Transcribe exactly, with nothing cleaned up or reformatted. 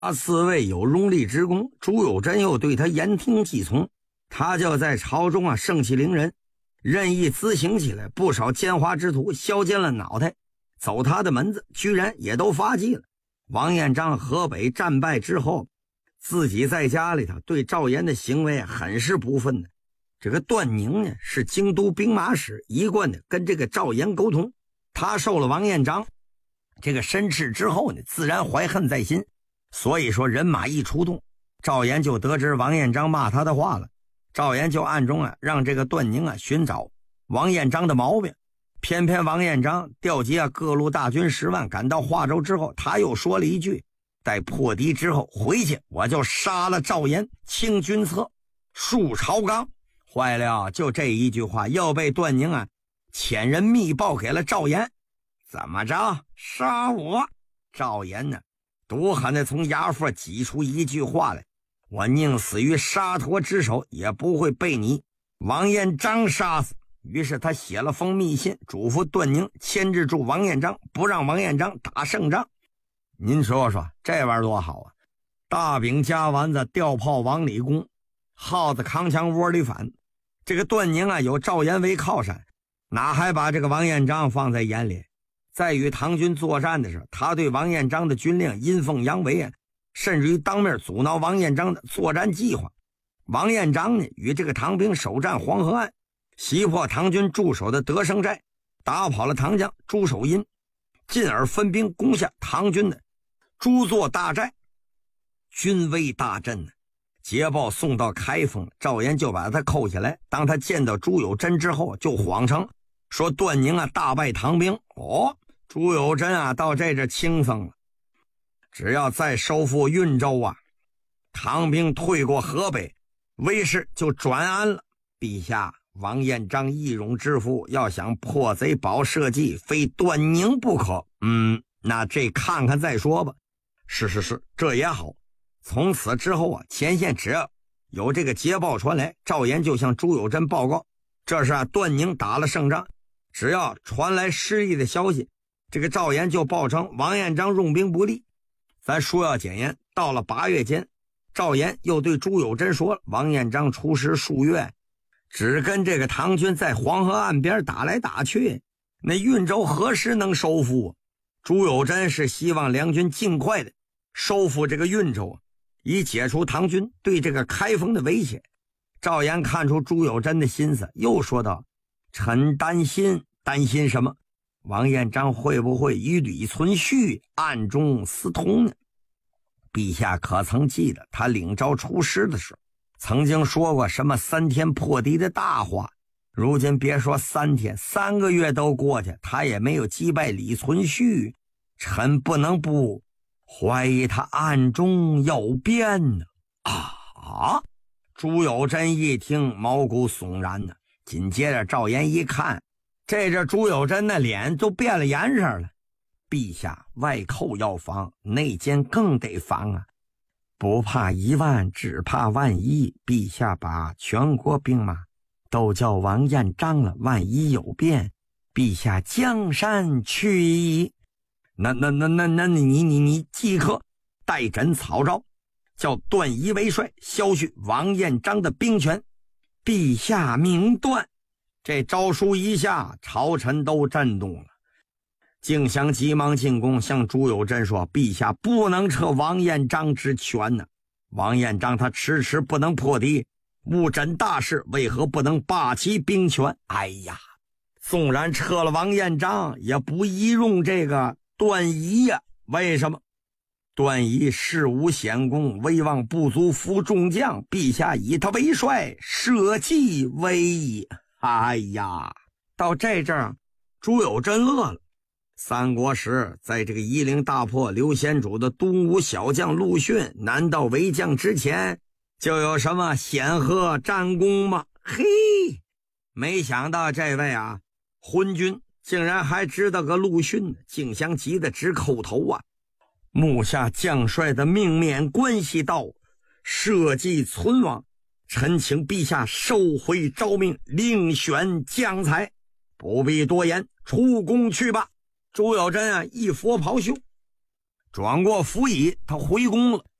他四位有荣立之功，朱友贞又对他言听计从，他就在朝中啊盛气凌人，任意咨行起来，不少奸猾之徒削尖了脑袋，走他的门子，居然也都发迹了。王彦章河北战败之后，自己在家里头对赵岩的行为很是不忿的。这个段宁呢，是京都兵马使，一贯的跟这个赵岩沟通。他受了王彦章这个申斥之后呢，自然怀恨在心，所以说人马一出动，赵岩就得知王彦章骂他的话了。赵岩就暗中啊让这个段宁啊寻找王彦章的毛病。偏偏王彦章调集啊各路大军十万赶到华州之后，他又说了一句：待破敌之后回去，我就杀了赵岩，清君侧，树朝纲。坏了，就这一句话又被段宁啊遣人密报给了赵岩。怎么着？杀我？赵岩呢毒狠的从牙缝挤出一句话来：我宁死于沙陀之手，也不会被你王彦章杀死。于是他写了封密信，嘱咐段宁牵制住王彦章，不让王彦章打胜仗。您说说这玩意儿多好啊！大饼夹丸子，吊炮往里攻，耗子扛枪窝里反。这个段宁啊有赵岩为靠山，哪还把这个王彦章放在眼里？在与唐军作战的时候，他对王彦章的军令阴奉阳违啊，甚至于当面阻挠王彦章的作战计划。王彦章呢与这个唐兵首战黄河岸，袭破唐军驻守的德胜寨，打跑了唐将朱守殷，进而分兵攻下唐军的诸座大寨，军威大振呢。捷报送到开封，赵岩就把他扣下来。当他见到朱友贞之后，就谎称说段宁啊大败唐兵。哦，朱友贞啊到这这轻松了，只要再收复运州啊，唐兵退过河北，威势就转安了。陛下，王彦章义勇之夫，要想破贼保社稷，非段宁不可。嗯，那这看看再说吧。是是是，这也好。从此之后啊，前线只要有这个捷报传来，赵岩就向朱友贞报告，这是啊段宁打了胜仗。只要传来失利的消息，这个赵岩就报称王彦章用兵不利。咱说要简言，到了八月间，赵岩又对朱友贞说，王彦章出师数月，只跟这个唐军在黄河岸边打来打去，那运州何时能收复？朱友贞是希望梁军尽快的收复这个运州，以解除唐军对这个开封的威胁。赵岩看出朱友贞的心思，又说道：臣担心。担心什么？王彦章会不会与李存勖暗中私通呢？陛下可曾记得他领招出师的时候曾经说过什么三天破敌的大话？如今别说三天，三个月都过去，他也没有击败李存勖，臣不能不怀疑他暗中有变呢。啊！朱友贞一听毛骨悚然呢。紧接着赵岩一看，这这朱友贞的脸都变了颜色了。陛下，外寇要防，内奸更得防啊！不怕一万，只怕万一。陛下把全国兵马都叫王彦章了，万一有变，陛下江山去矣。那那那那那你你你即刻代朕草诏，叫段仪为帅，削去王彦章的兵权。陛下明断。这诏书一下，朝臣都震动了。敬祥急忙进宫，向朱友贞说：陛下不能撤王彦章之权呢。王彦章他迟迟不能破敌，误诊大事，为何不能罢其兵权？哎呀，纵然撤了王彦章，也不宜用这个段仪呀、啊。为什么？段仪事无显功，威望不足服众将，陛下以他为帅，社稷为矣。哎呀，到这阵儿，朱友贞乐了。三国时，在这个夷陵大破刘贤主的东吴小将陆逊南到为将之前，就有什么显赫战功吗？嘿，没想到这位啊昏君竟然还知道个陆逊，敬祥急得直叩头啊！目下将帅的命免关系到社稷存亡，臣请陛下收回诏命，另选将才，不必多言，出宫去吧。朱友贞啊一佛袍袖， 转过服役，他回宫了。